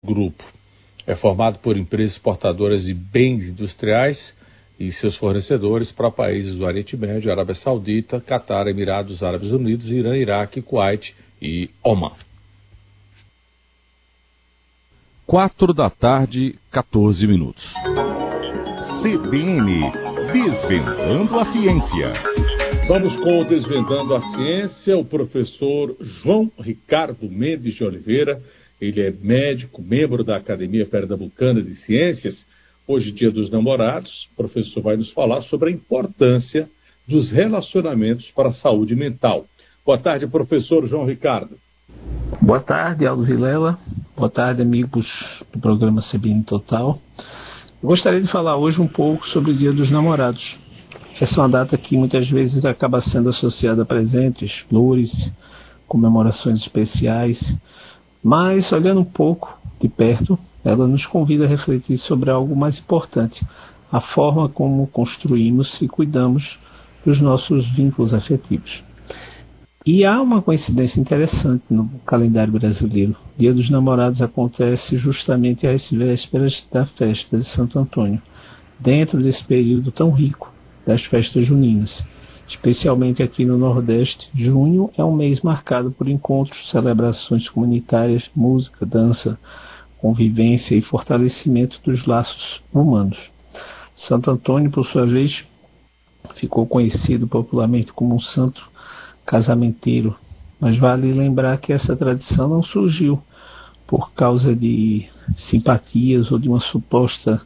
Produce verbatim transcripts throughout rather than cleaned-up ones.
Grupo. É formado por empresas exportadoras de bens industriais e seus fornecedores para países do Oriente Médio, Arábia Saudita, Catar, Emirados Árabes Unidos, Irã, Iraque, Kuwait e Oman. Quatro da tarde, quatorze minutos. C B N Desvendando a Ciência. Vamos com o Desvendando a Ciência, o professor João Ricardo Mendes de Oliveira. Ele é médico, membro da Academia Pernambucana de Ciências. Hoje, dia dos namorados, o professor vai nos falar sobre a importância dos relacionamentos para a saúde mental. Boa tarde, professor João Ricardo. Boa tarde, Aldo Vilela. Boa tarde, amigos do programa C B N Total. Eu gostaria de falar hoje um pouco sobre o Dia dos Namorados. Essa é uma data que muitas vezes acaba sendo associada a presentes, flores, comemorações especiais, mas olhando um pouco de perto, ela nos convida a refletir sobre algo mais importante, a forma como construímos e cuidamos dos nossos vínculos afetivos. E há uma coincidência interessante no calendário brasileiro. O Dia dos Namorados acontece justamente às vésperas da festa de Santo Antônio, dentro desse período tão rico das festas juninas. Especialmente aqui no Nordeste, junho é um mês marcado por encontros, celebrações comunitárias, música, dança, convivência e fortalecimento dos laços humanos. Santo Antônio, por sua vez, ficou conhecido popularmente como um santo casamenteiro, mas vale lembrar que essa tradição não surgiu por causa de simpatias ou de uma suposta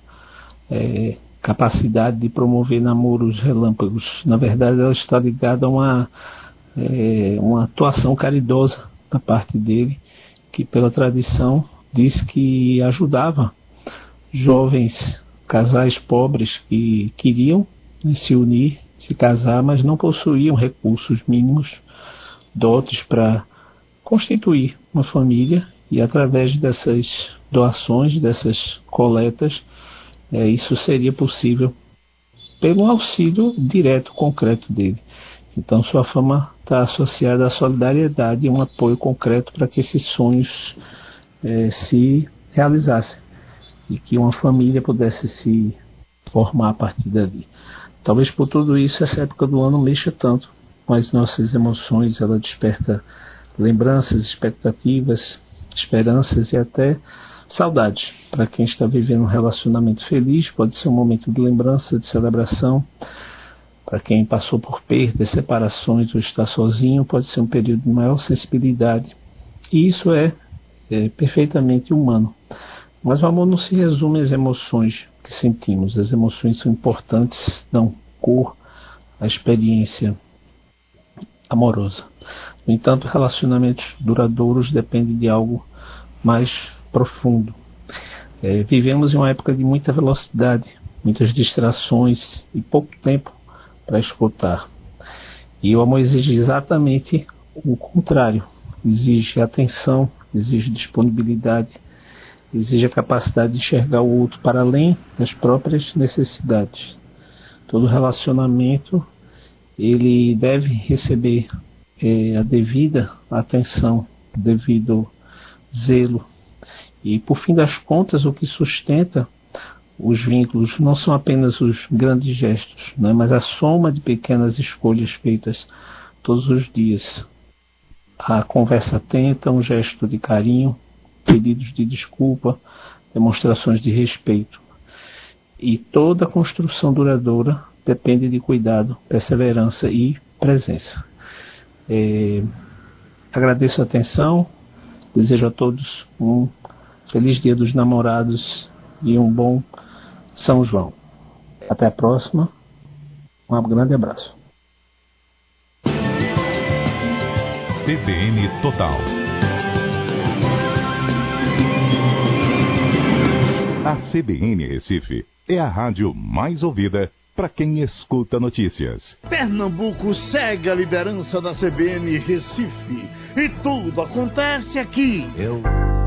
é, capacidade de promover namoros relâmpagos. Na verdade, ela está ligada a uma, é, uma atuação caridosa da parte dele, que pela tradição diz que ajudava jovens casais pobres que queriam, né, se unir, se casar, mas não possuíam recursos mínimos, dotes para constituir uma família, e através dessas doações, dessas coletas, é, isso seria possível pelo auxílio direto, concreto dele. Então sua fama está associada à solidariedade e um apoio concreto para que esses sonhos é, se realizassem e que uma família pudesse se formar a partir dali. Talvez por tudo isso essa época do ano mexa tanto com as nossas emoções, ela desperta lembranças, expectativas, esperanças e até saudades. Para quem está vivendo um relacionamento feliz, pode ser um momento de lembrança, de celebração. Para quem passou por perdas, separações ou está sozinho, pode ser um período de maior sensibilidade. E isso é, é perfeitamente humano. Mas o amor não se resume às emoções que sentimos. As emoções são importantes, dão cor à experiência amorosa. No entanto, relacionamentos duradouros dependem de algo mais profundo. É, vivemos em uma época de muita velocidade, muitas distrações e pouco tempo para escutar. E o amor exige exatamente o contrário. Exige atenção, exige disponibilidade, exige a capacidade de enxergar o outro para além das próprias necessidades. Todo relacionamento ele deve receber é, a devida atenção, o devido zelo. E por fim das contas, o que sustenta os vínculos não são apenas os grandes gestos, né, mas a soma de pequenas escolhas feitas todos os dias. A conversa atenta, um gesto de carinho, pedidos de desculpa, demonstrações de respeito. E toda construção duradoura depende de cuidado, perseverança e presença. É, agradeço a atenção, desejo a todos um feliz Dia dos Namorados e um bom São João. Até a próxima, um grande abraço. C B N Total. A C B N Recife é a rádio mais ouvida para quem escuta notícias. Pernambuco segue a liderança da C B N Recife e tudo acontece aqui. Eu